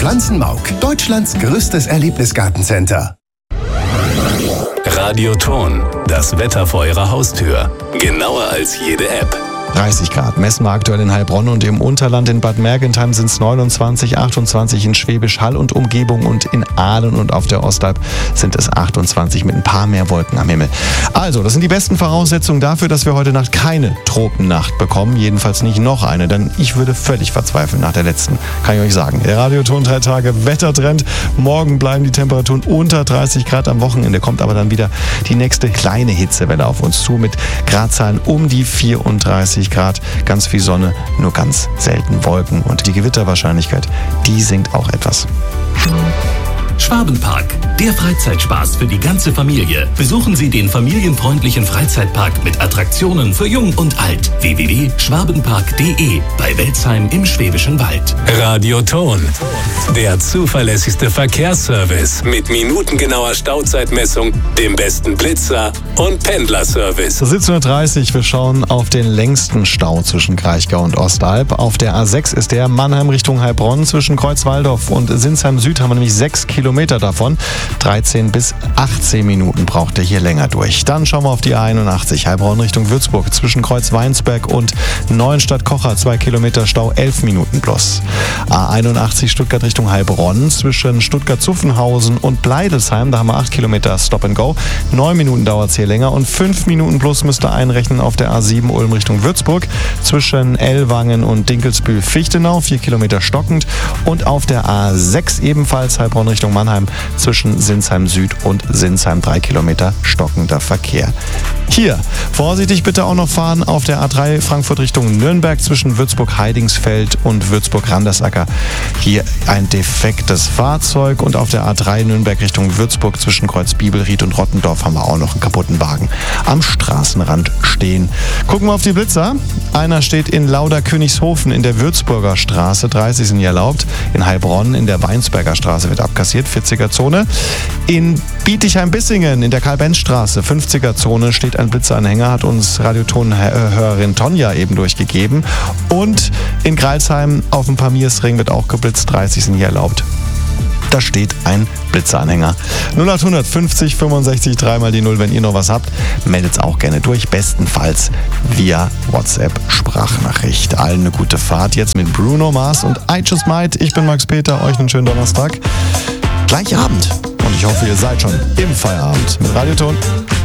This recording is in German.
Pflanzenmauk, Deutschlands größtes Erlebnisgartencenter. Radioton, das Wetter vor Ihrer Haustür. Genauer als jede App. 30 Grad messen wir aktuell in Heilbronn und im Unterland in Bad Mergentheim sind es 29, 28 in Schwäbisch Hall und Umgebung und in Aalen und auf der Ostalb sind es 28 mit ein paar mehr Wolken am Himmel. Also, das sind die besten Voraussetzungen dafür, dass wir heute Nacht keine Tropennacht bekommen, jedenfalls nicht noch eine, denn ich würde völlig verzweifeln nach der letzten, kann ich euch sagen. Der Radioton 3 Tage Wettertrend, morgen bleiben die Temperaturen unter 30 Grad, am Wochenende kommt aber dann wieder die nächste kleine Hitzewelle auf uns zu mit Gradzahlen um die 34 Grad, ganz viel Sonne, nur ganz selten Wolken und die Gewitterwahrscheinlichkeit, die sinkt auch etwas. Schwabenpark, der Freizeitspaß für die ganze Familie. Besuchen Sie den familienfreundlichen Freizeitpark mit Attraktionen für Jung und Alt. www.schwabenpark.de bei Welzheim im Schwäbischen Wald. Radioton, der zuverlässigste Verkehrsservice mit minutengenauer Stauzeitmessung, dem besten Blitzer und Pendlerservice. 17:30 Uhr, wir schauen auf den längsten Stau zwischen Kraichgau und Ostalb. Auf der A6 ist der Mannheim Richtung Heilbronn. Zwischen Kreuzwaldorf und Sinsheim Süd haben wir nämlich 6 Kilometer davon. 13 bis 18 Minuten braucht er hier länger durch. Dann schauen wir auf die A81 Heilbronn Richtung Würzburg. Zwischen Kreuzweinsberg und Neuenstadt-Kocher 2 Kilometer Stau, 11 Minuten plus. A81 Stuttgart Richtung Heilbronn. Zwischen Stuttgart-Zuffenhausen und Bleidelsheim, da haben wir 8 Kilometer Stop and Go. 9 Minuten dauert es hier länger und 5 Minuten plus müsst ihr einrechnen auf der A7 Ulm Richtung Würzburg. Zwischen Ellwangen und Dinkelsbühl-Fichtenau 4 Kilometer stockend und auf der A6 ebenfalls Heilbronn Richtung Mannheim zwischen Sinsheim Süd und Sinsheim 3 Kilometer stockender Verkehr. Hier, vorsichtig bitte auch noch fahren auf der A3 Frankfurt Richtung Nürnberg zwischen Würzburg-Heidingsfeld und Würzburg-Randersacker. Hier ein defektes Fahrzeug und auf der A3 Nürnberg Richtung Würzburg zwischen Kreuz Bibelried und Rottendorf haben wir auch noch einen kaputten Wagen am Straßenrand stehen. Gucken wir auf die Blitzer. Einer steht in Lauder-Königshofen in der Würzburger Straße, 30 sind hier erlaubt. In Heilbronn in der Weinsberger Straße wird abkassiert, 40er Zone. In Bietigheim-Bissingen in der Karl-Benz-Straße, 50er Zone, steht ein Blitzeranhänger, hat uns Radioton-Hörerin Tonja eben durchgegeben. Und in Greilsheim auf dem Pamirsring wird auch geblitzt, 30 sind hier erlaubt. Da steht ein Blitzeranhänger. 0800 50 65 3 mal die 0, wenn ihr noch was habt, meldet's auch gerne durch, bestenfalls via WhatsApp-Sprachnachricht. Allen eine gute Fahrt jetzt mit Bruno Mars und I Just Might. Ich bin Max Peter, euch einen schönen Donnerstag. Gleich Abend und ich hoffe, ihr seid schon im Feierabend mit Radioton.